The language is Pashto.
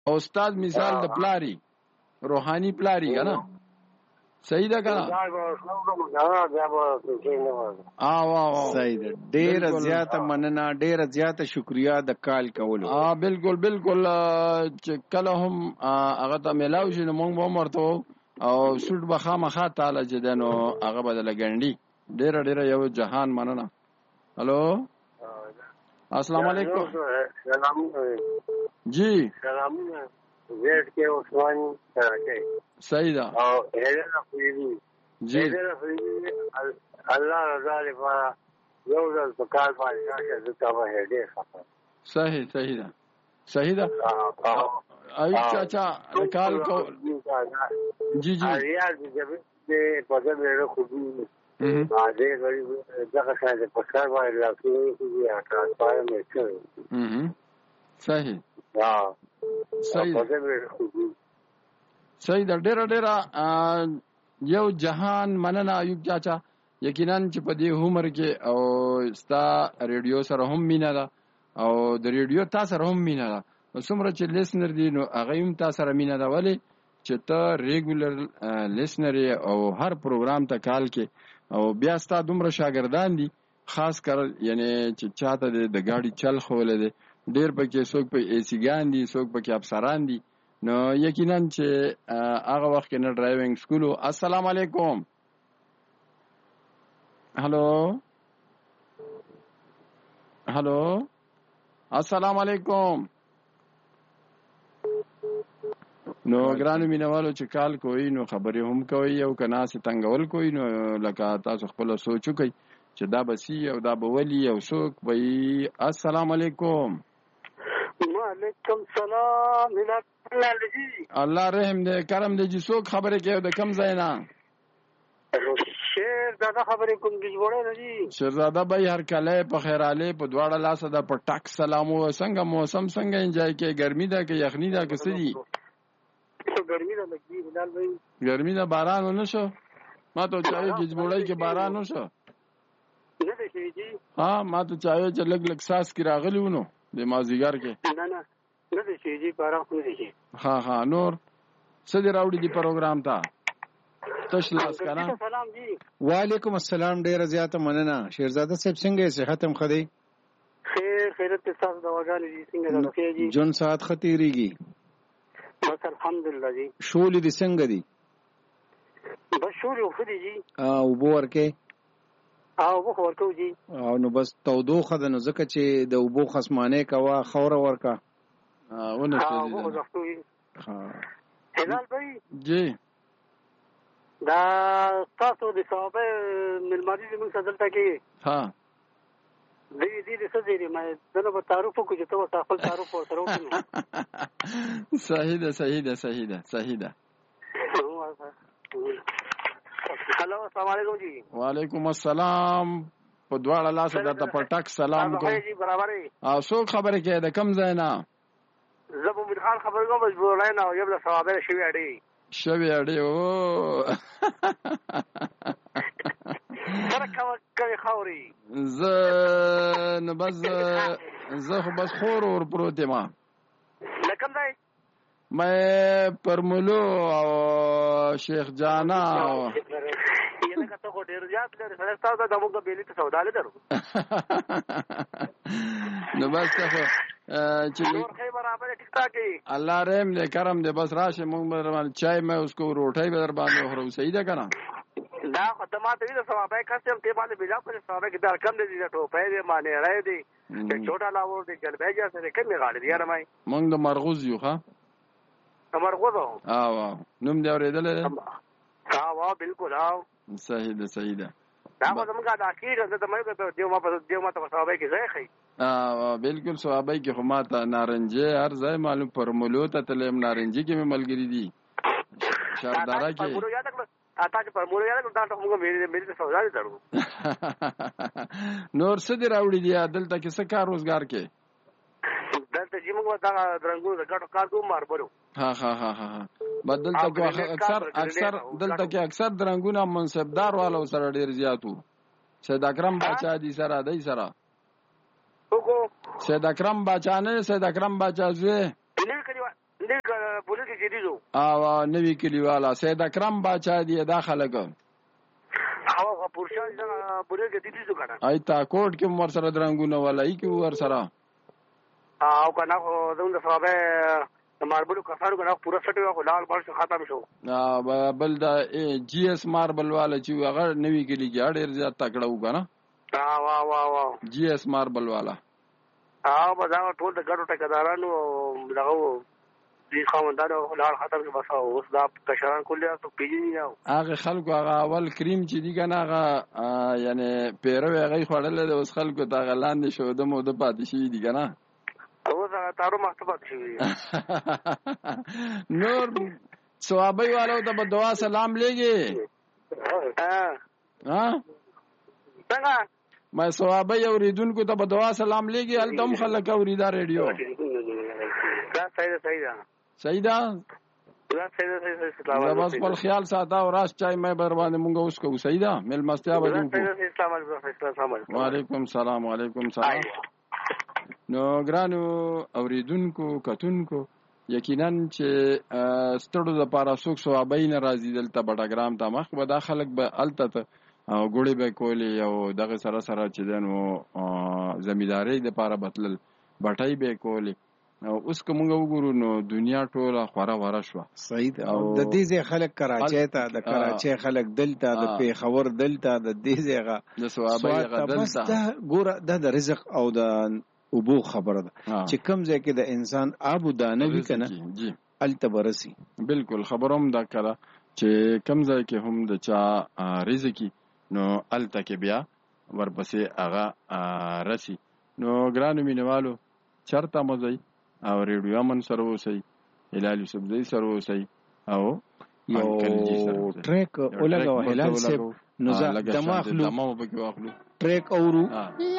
استاد مثال د پلاری روحاني پلاری کنه صحیح ده کنه صحیح ده. ډیره زیاته مننه، ډیره زیاته شکریا د کال کولو. بالکل بالکل چې کله هم هغه ته ملاو شي نو موږ به ورته او سوټ به خامخا تعالی چې دی نو هغه به دله ګنډي. ډیره ډیره یو جهان مننه. هلو السلام علیکم. جی زیټ کې عثمان کراچي صحیح ده. او هغه رفیدي جی الله رضا لپاره یو ځل په کال باندې راشه زته به هډه خپل. صحیح صحیح ده صحیح ده. ایوب چاچا کال کو جی جی ریاض دې په دې ورو خو دې باندې غوړي دغه څنګه په کار باندې راځي چې ترانسفر مې کړی. صحیح صحیح صحیح ده. ډیره ډیره یو جهان مننه ایوب چاچا. یقینا چې په دې عمر کې او ستا ریډیو سره هم مینه ده او د ریډیو تا سره هم مینه ده. څومره چې لیسنر دي نو هغه هم تا سره مینه ده. ولې چې ته ریګولر لیسنر او هر پروګرام ته کال کې او بیا ستا دومره شاګردان دي خاص کر یعنی چې چاته د ګاډي چل خوله دي ډیر پکې څوک په ایسی ګان دي څوک پکې افسران دي نو یقینا چې هغه وخت کې نه ډرایوینګ سکول. السلام علیکم. هلو هلو السلام علیکم. نو ګرانو مینوالو چې کال کوي نو خبرې هم کوي او که ناسې تنګول کوي نو لکه تاسو خپله سوچ وکئ چې دا به سي او دا به ولي او څوک به وي. السلام علیکم. وعلیکم سلام. الله رحم دې کرم دې. چې څوک خبرې کوي د کم ځای نه؟ شیرزاده خبرې کوم دې جوړه نه دي. شیرزاده بھائی هر کله په خیراله په دواړه لاسه ده په ټک سلام. او څنګه موسم څنګه انجوای کې؟ ګرمي ده که یخني ده که څه دي؟ ګرمي ده لګي بلال بھائی. ګرمي ده. باران ونه شو؟ ما ته چاوي چې جوړای کې باران وشو؟ نه ده شي جی. ها ما ته چاوي چې لګ لګ ساس کې راغلی ونه د مازیګر کې. نه نه نه ده شي جی باران خو نه شي. ها ها نور څه دی راوړي دی پروګرام ته؟ تش لاس کنه. سلام جی. وعلیکم السلام. ډیره زیاته مننه. شیرزاده صاحب څنګه یې؟ صحت هم ښه دی؟ خیر خیرت تاسو دواګانې دي څنګه ده جی؟ جون ساعت ختیریږي بس الحمدلله جی. شولې دي څنګه دي؟ بس شولې خو دي جی. او بور کې او وخت ورکو جی. او نو بس تودوخه ده نو ځکه چې د اوبو خصمانه کوا خوره ورکا ونه ها هلال بھائی جی. دا تاسو د صحابه ملمادي زموږ صدلته کې ها دې څه دی ما دنه په تعارف کو چې تاسو خپل تعارف سره وکړئ. صحیح ده صحیح ده صحیح ده صحیح ده. هلو السلام علیکم جی. وعلیکم السلام. په دواړه لاسه درته په ټک سلام کوم. او څوک خبرې کوي د کم ځای نه؟ زه به خان خبرې کوم بس بولای نه یو د صحابه شوی اړي شوی اړي او سره کوي خوري زه نو بس زه خو بس خور اور پروت ما لکم ځای مې پرملو او شیخ جانا یله کته کو ډیر زیات لري سره تاسو د موږ بیلی ته سودا لرو نو بس ته چې نور خیر برابر ټیک ټاک الله رحم دې کرم دې بس راشه موږ باندې چای مې اسکو روټي به در باندې خورو. صحیح ده کنه؟ دا خدمات دې ثوابه کاسم ته باندې بلا پر ثوابه کې در کم دې ټو په دې باندې راي دې چھوٹا لاور دې جلبه جا سره کمه غاړي دی یاره مای موږ د مرغوز یو ښا مرغوز او نوم دې اورېدل ها وا بالکل ها صحیح ده صحیح ده. دا زموږ د اخیر د مې په دیو ما په ثوابه کې ځای خي بالکل ثوابه کې خو ماته نارنجي هر ځای معلوم پرملو ته تلم نارنجي کې مې ملګری دي شاردارا کې اته پر مور یاد دا ته موږ مې سودا دي درو نور څه دی راوړي دي دلته کې څه کار روزګار کې دلته چې موږ دا درنګو د ګټو کار کوم مار بلو ها ها ها ها بدلته کو اکثر دلته کې اکثر درنګونه منصبدار والو سره ډیر زیاتو. سید اکرم بچا دي سره دای سره سید اکرم بچا نه سید اکرم بچا زوی دې بولې کې جديدو او نوی کلیوالا سید اکرم باچا دی دا خلک او پورشان دا بولې کې جديدو کنه ایتا کوټ کې ور سره درنګونه ولای کی ور سره او کنه زموږ صحابه ماربل کفارو کنه پورا سټو خو لال بال ختم شو بل دا جی اس ماربل والا چې هغه نوی کلی کې ډېر زیات تکړه و کنه وا جی اس ماربل والا بس هغه ټول د ګډو ټکدارانو دغه دې خاوندانو لال ختم شو بس اوس دا کشران کله ته پیژنې نه هغه خلکو هغه اول کریم چې دی کنه هغه یعنی پیرو هغه خړل د اوس خلکو ته غلاندې شو د مو د پاتې شي دی کنه او دا تارو مختبت شي نور ثوابي والو ته په دعا سلام لګي ها څنګه ما ثوابي اوریدونکو ته په دعا سلام لګي ال دم خلک اوریدا ریډیو دا صحیح ده دا بس پر خیال ساته او راست چای مې بر باندې مونږ اوس کو صحیح ده مل مستیا بجو وعلیکم السلام وعلیکم السلام نو ګرانو اوریدونکو کتونکو یقینا چې ستړو د پاره څوک ثوابي ناراضي دلته بټاګرام ته مخ به دا خلک به الته او ګوړې به کولې او دغه سره چې دنو زمیداری د پاره بتلل بټای به کولې او اوس کومه وګورو نو دنیا ټوله خورا وره شو صحیح او د دې ځای خلک کراچۍ ته د کراچۍ خلک دلته د پیښور دلته د دې ځایغه د ثوابي غدلته ګوره د رزق او د ابو خبره ده چې کم ځای کې د انسان ابو دانوي کنه التبرسي بالکل خبروم دا کړه چې کم ځای کې هم د چا رزقي نو الته کې بیا ورپسې هغه رسی نو ګرانو مینوالو چرته مزي او ریډیو من سره وسی هلال سبزی سره وسی او یو ټریک ولګو هلال سب نو دماغلو ټریک اورو